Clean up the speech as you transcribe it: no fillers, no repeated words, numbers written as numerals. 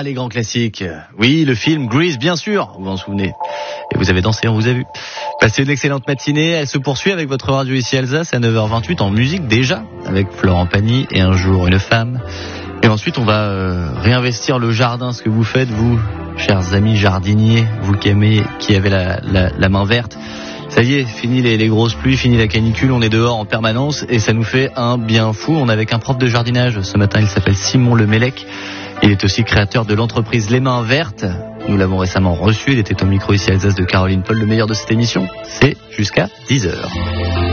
Ah, les grands classiques. Oui, le film Grease, bien sûr, vous vous en souvenez. Et vous avez dansé, on vous a vu. Passez une excellente matinée, elle se poursuit avec votre radio ici Alsace à 9h28 en musique déjà, avec Florent Pagny et Un jour une femme. Et ensuite on va réinvestir le jardin, ce que vous faites vous, chers amis jardiniers, vous qui avez la main verte. Ça y est, fini les grosses pluies, fini la canicule, on est dehors en permanence et ça nous fait un bien fou. On est avec un prof de jardinage ce matin, il s'appelle Simon Lemellec. Il est aussi créateur de l'entreprise Les Mains Vertes. Nous l'avons récemment reçu, il était au micro ici à Alsace de Caroline Paul. Le meilleur de cette émission, c'est jusqu'à 10h.